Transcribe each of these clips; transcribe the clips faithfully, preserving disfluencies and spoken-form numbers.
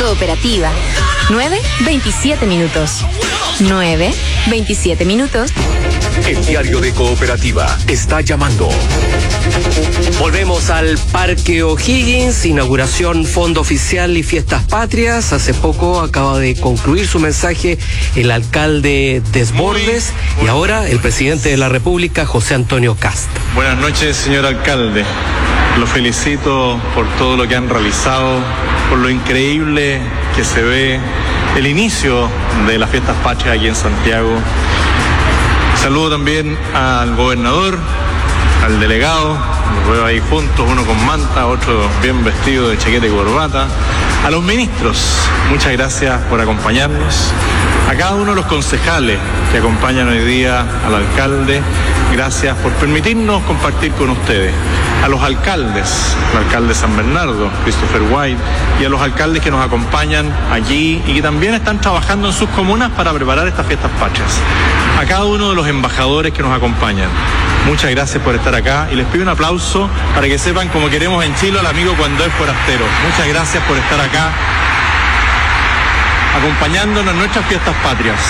Cooperativa. nueve veintisiete minutos. nueve veintisiete minutos. El diario de Cooperativa está llamando. Volvemos al Parque O'Higgins, inauguración Fondo Oficial y Fiestas Patrias. Hace poco acaba de concluir su mensaje el alcalde Desbordes y ahora el presidente de la República, José Antonio Kast. Buenas noches, señor alcalde. Lo felicito por todo lo que han realizado, por lo increíble que se ve el inicio de las Fiestas Patrias aquí en Santiago. Saludo también al gobernador, al delegado, los veo ahí juntos, uno con manta, otro bien vestido de chaqueta y corbata. A los ministros, muchas gracias por acompañarnos. A cada uno de los concejales que acompañan hoy día al alcalde, gracias por permitirnos compartir con ustedes. A los alcaldes, el alcalde de San Bernardo, Christopher White, y a los alcaldes que nos acompañan allí y que también están trabajando en sus comunas para preparar estas fiestas patrias. A cada uno de los embajadores que nos acompañan, muchas gracias por estar acá y les pido un aplauso para que sepan cómo queremos en Chile al amigo cuando es forastero. Muchas gracias por estar acá acompañándonos en nuestras fiestas patrias.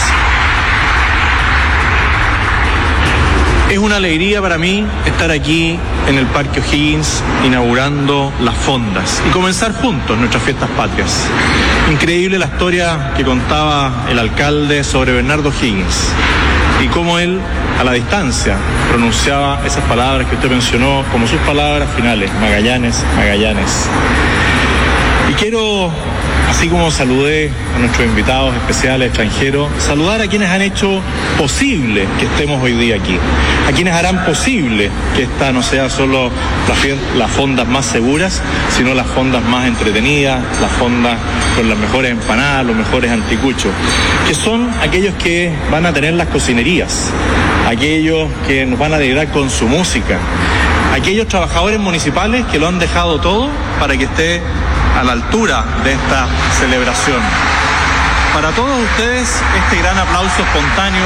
Es una alegría para mí estar aquí en el Parque O'Higgins inaugurando las fondas y comenzar juntos nuestras fiestas patrias. Increíble la historia que contaba el alcalde sobre Bernardo O'Higgins y cómo él, a la distancia, pronunciaba esas palabras que usted mencionó como sus palabras finales: Magallanes, Magallanes. Y quiero, así como saludé a nuestros invitados especiales extranjeros, saludar a quienes han hecho posible que estemos hoy día aquí, a quienes harán posible que esta no sea solo las fondas más seguras, sino las fondas más entretenidas, las fondas con las mejores empanadas, los mejores anticuchos, que son aquellos que van a tener las cocinerías, aquellos que nos van a alegrar con su música, aquellos trabajadores municipales que lo han dejado todo para que esté a la altura de esta celebración. Para todos ustedes, este gran aplauso espontáneo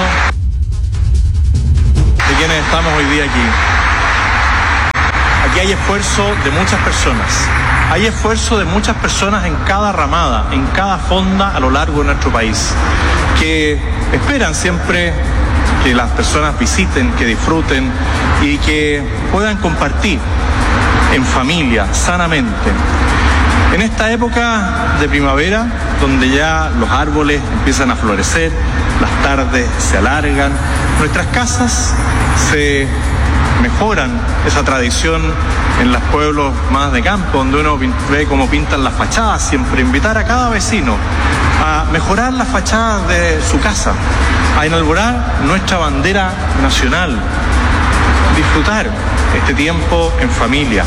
de quienes estamos hoy día aquí. Aquí hay esfuerzo de muchas personas. Hay esfuerzo de muchas personas en cada ramada, en cada fonda a lo largo de nuestro país, que esperan siempre que las personas visiten, que disfruten y que puedan compartir en familia, sanamente. En esta época de primavera, donde ya los árboles empiezan a florecer, las tardes se alargan, nuestras casas se mejoran, esa tradición en los pueblos más de campo, donde uno ve cómo pintan las fachadas, siempre invitar a cada vecino a mejorar las fachadas de su casa, a inaugurar nuestra bandera nacional, disfrutar este tiempo en familia.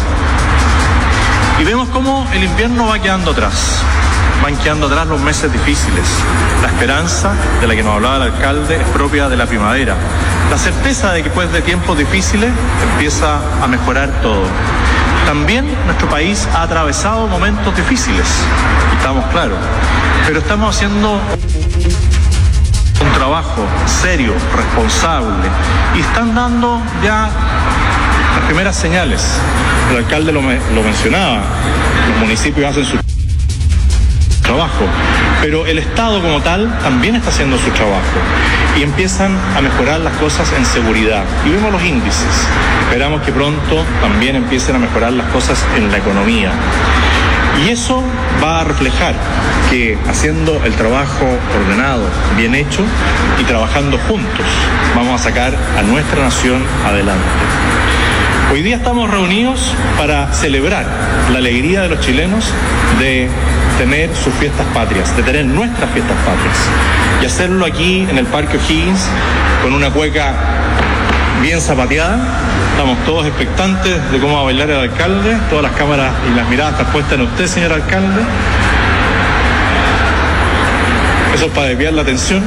Y vemos cómo el invierno va quedando atrás, van quedando atrás los meses difíciles. La esperanza de la que nos hablaba el alcalde es propia de la primavera. La certeza de que después de tiempos difíciles empieza a mejorar todo. También nuestro país ha atravesado momentos difíciles, estamos claros, pero estamos haciendo un trabajo serio, responsable, y están dando ya las primeras señales. El alcalde lo, me, lo mencionaba, los municipios hacen su trabajo, pero el Estado como tal también está haciendo su trabajo y empiezan a mejorar las cosas en seguridad y vemos los índices. Esperamos que pronto también empiecen a mejorar las cosas en la economía y eso va a reflejar que haciendo el trabajo ordenado, bien hecho y trabajando juntos vamos a sacar a nuestra nación adelante. Hoy día estamos reunidos para celebrar la alegría de los chilenos de tener sus fiestas patrias, de tener nuestras fiestas patrias y hacerlo aquí en el Parque O'Higgins con una cueca bien zapateada. Estamos todos expectantes de cómo va a bailar el alcalde, todas las cámaras y las miradas están puestas en usted, señor alcalde. Eso es para desviar la atención.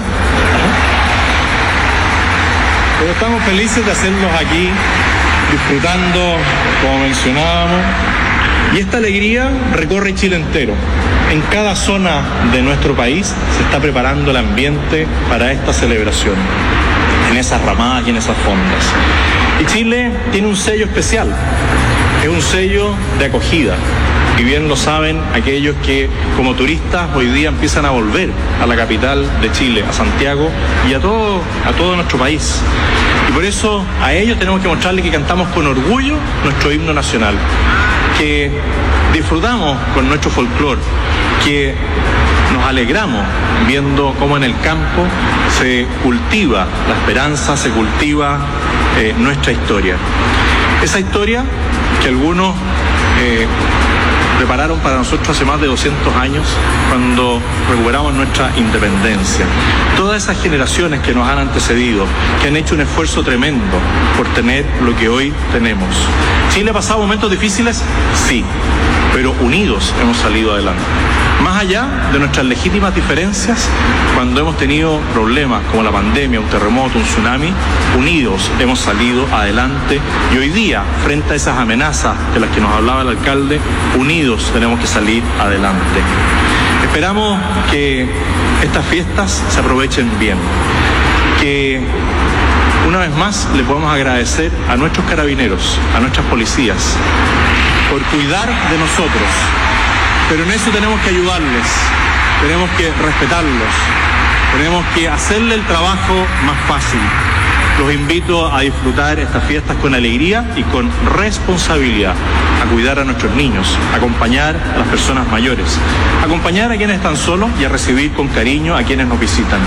Pero estamos felices de hacerlos aquí, disfrutando, como mencionábamos, y esta alegría recorre Chile entero. En cada zona de nuestro país se está preparando el ambiente para esta celebración, en esas ramadas y en esas fondas. Y Chile tiene un sello especial, es un sello de acogida. Y bien lo saben aquellos que como turistas hoy día empiezan a volver a la capital de Chile, a Santiago y a todo, a todo nuestro país. Y por eso a ellos tenemos que mostrarles que cantamos con orgullo nuestro himno nacional, que disfrutamos con nuestro folclore, que nos alegramos viendo cómo en el campo se cultiva la esperanza, se cultiva eh, nuestra historia. Esa historia que algunos eh, prepararon para nosotros hace más de doscientos años, cuando recuperamos nuestra independencia. Todas esas generaciones que nos han antecedido, que han hecho un esfuerzo tremendo por tener lo que hoy tenemos. ¿Chile ha pasado momentos difíciles? Sí, pero unidos hemos salido adelante. Más allá de nuestras legítimas diferencias, cuando hemos tenido problemas como la pandemia, un terremoto, un tsunami, unidos hemos salido adelante y hoy día, frente a esas amenazas de las que nos hablaba el alcalde, unidos tenemos que salir adelante. Esperamos que estas fiestas se aprovechen bien, que una vez más le podamos agradecer a nuestros carabineros, a nuestras policías, por cuidar de nosotros. Pero en eso tenemos que ayudarles, tenemos que respetarlos, tenemos que hacerle el trabajo más fácil. Los invito a disfrutar estas fiestas con alegría y con responsabilidad, a cuidar a nuestros niños, a acompañar a las personas mayores, a acompañar a quienes están solos y a recibir con cariño a quienes nos visitan.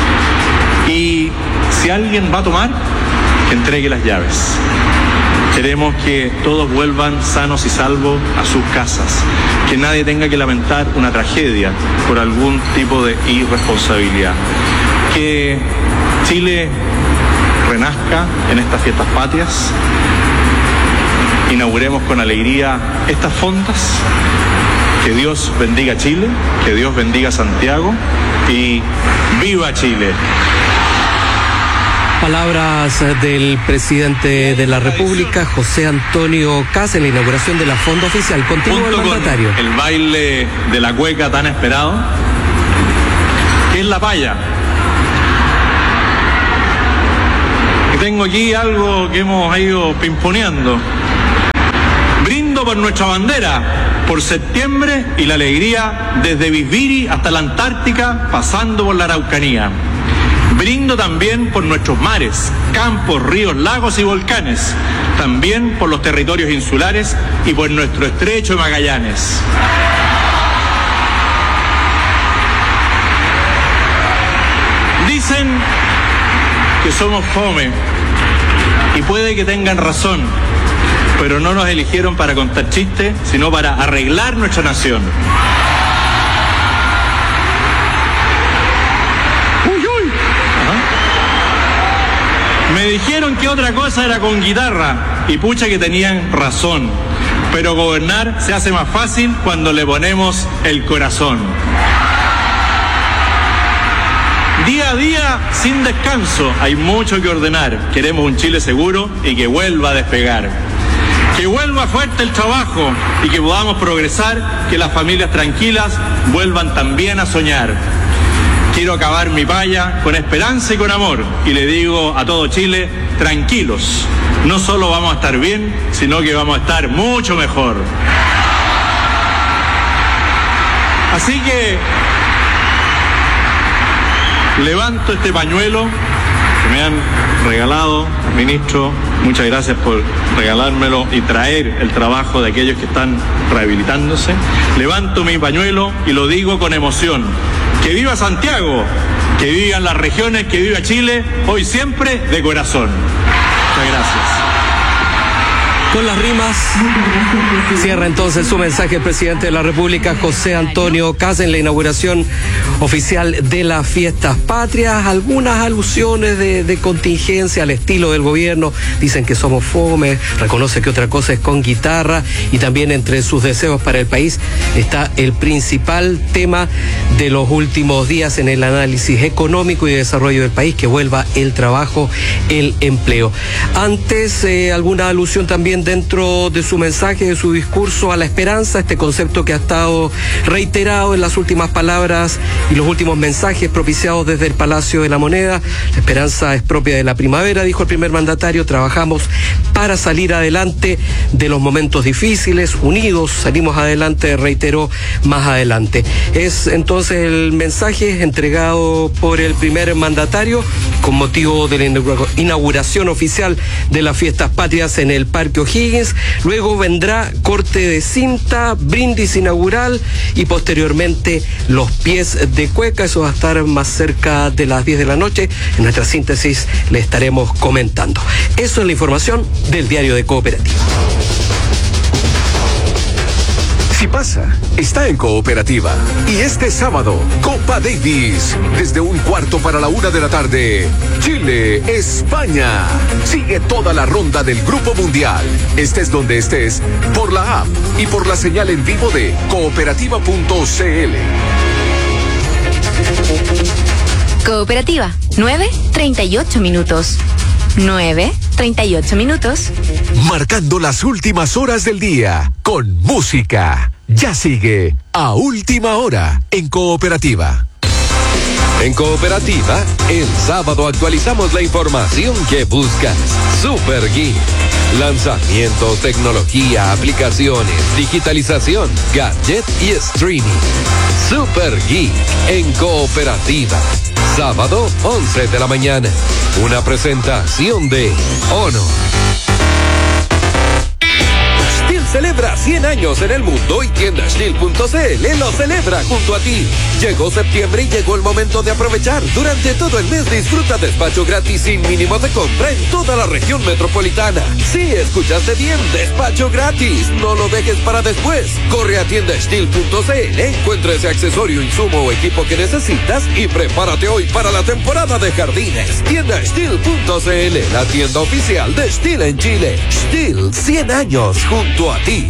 Y si alguien va a tomar, que entregue las llaves. Queremos que todos vuelvan sanos y salvos a sus casas, que nadie tenga que lamentar una tragedia por algún tipo de irresponsabilidad. Que Chile renazca en estas fiestas patrias, inauguremos con alegría estas fondas, que Dios bendiga Chile, que Dios bendiga Santiago y ¡viva Chile! Palabras del presidente de la República, José Antonio Kast, en la inauguración de la fonda oficial. Continúa el mandatario. El baile de la cueca tan esperado, que es la paya. Y tengo aquí algo que hemos ido pimponeando. Brindo por nuestra bandera, por septiembre y la alegría desde Bisbiri hasta la Antártica, pasando por la Araucanía. Brindo también por nuestros mares, campos, ríos, lagos y volcanes, también por los territorios insulares y por nuestro estrecho de Magallanes. Dicen que somos fome y puede que tengan razón, pero no nos eligieron para contar chistes, sino para arreglar nuestra nación. Me dijeron que otra cosa era con guitarra y pucha que tenían razón, pero gobernar se hace más fácil cuando le ponemos el corazón. Día a día, sin descanso, hay mucho que ordenar. Queremos un Chile seguro y que vuelva a despegar. Que vuelva fuerte el trabajo y que podamos progresar, que las familias tranquilas vuelvan también a soñar. Quiero acabar mi paya con esperanza y con amor, y le digo a todo Chile, tranquilos, no solo vamos a estar bien, sino que vamos a estar mucho mejor. Así que levanto este pañuelo que me han regalado, ministro, muchas gracias por regalármelo y traer el trabajo de aquellos que están rehabilitándose. Levanto mi pañuelo y lo digo con emoción. Que viva Santiago, que vivan las regiones, que viva Chile, hoy siempre de corazón. Muchas gracias. Con las rimas, cierra entonces su mensaje el presidente de la República, José Antonio Kast, en la inauguración oficial de las fiestas patrias. Algunas alusiones de, de contingencia al estilo del gobierno, dicen que somos fome, reconoce que otra cosa es con guitarra, y también entre sus deseos para el país está el principal tema de los últimos días en el análisis económico y de desarrollo del país, que vuelva el trabajo, el empleo. Antes, eh, alguna alusión también también dentro de su mensaje, de su discurso, a la esperanza, este concepto que ha estado reiterado en las últimas palabras y los últimos mensajes propiciados desde el Palacio de la Moneda. La esperanza es propia de la primavera, dijo el primer mandatario. Trabajamos para salir adelante de los momentos difíciles, unidos salimos adelante, reiteró más adelante. Es entonces el mensaje entregado por el primer mandatario con motivo de la inauguración oficial de las fiestas patrias en el Parque O'Higgins. Luego vendrá corte de cinta, brindis inaugural y posteriormente los pies de cueca. Eso va a estar más cerca de las diez de la noche. En nuestra síntesis le estaremos comentando. Eso es la información del Diario de Cooperativa. Si pasa, está en Cooperativa. Y este sábado, Copa Davis, desde un cuarto para la una de la tarde, Chile, España. Sigue toda la ronda del Grupo Mundial. Estés donde estés, por la app y por la señal en vivo de cooperativa punto c l. Cooperativa, nueve treinta y ocho minutos. nueve treinta y ocho minutos. Marcando las últimas horas del día con música. Ya sigue a última hora en Cooperativa. En Cooperativa, el sábado actualizamos la información que buscas. Super Geek. Lanzamientos, tecnología, aplicaciones, digitalización, gadget y streaming. Super Geek en Cooperativa. Sábado, once de la mañana. Una presentación de Honor. Stihl celebra cien años en el mundo y tienda Stihl punto c l lo celebra junto a ti. Llegó septiembre y llegó el momento de aprovechar. Durante todo el mes disfruta despacho gratis sin mínimo de compra en toda la región metropolitana. Sí, escuchaste bien, despacho gratis. No lo dejes para después. Corre a tienda Stihl punto c l, encuentra ese accesorio, insumo o equipo que necesitas y prepárate hoy para la temporada de jardines. Tienda Stihl punto c l, la tienda oficial de Stihl en Chile. Stihl, cien años junto a ti.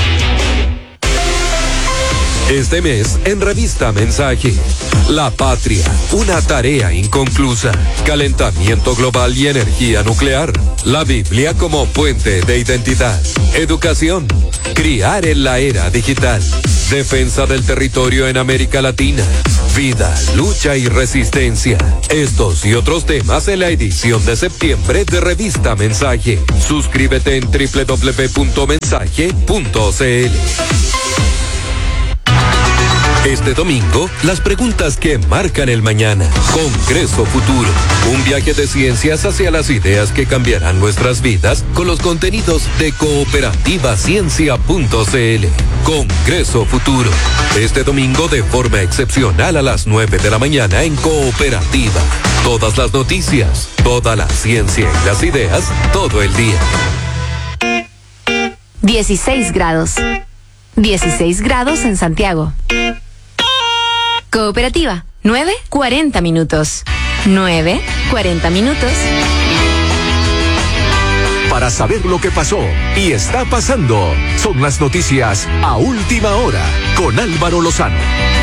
Este mes, en Revista Mensaje, la patria, una tarea inconclusa, calentamiento global y energía nuclear, la Biblia como puente de identidad, educación, criar en la era digital, defensa del territorio en América Latina, vida, lucha y resistencia. Estos y otros temas en la edición de septiembre de Revista Mensaje. Suscríbete en doble u doble u doble u punto mensaje punto c l. Este domingo, las preguntas que marcan el mañana. Congreso Futuro. Un viaje de ciencias hacia las ideas que cambiarán nuestras vidas con los contenidos de cooperativa ciencia punto c l. Congreso Futuro. Este domingo de forma excepcional a las nueve de la mañana en Cooperativa. Todas las noticias, toda la ciencia y las ideas, todo el día. dieciséis grados. dieciséis grados en Santiago. Cooperativa, nueve cuarenta minutos. nueve cuarenta minutos. Para saber lo que pasó y está pasando, son las noticias a última hora con Álvaro Lozano.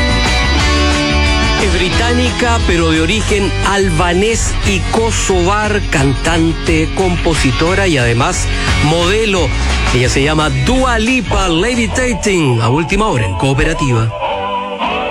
Es británica, pero de origen albanés y kosovar, cantante, compositora y además modelo. Ella se llama Dua Lipa, Levitating, a última hora en Cooperativa.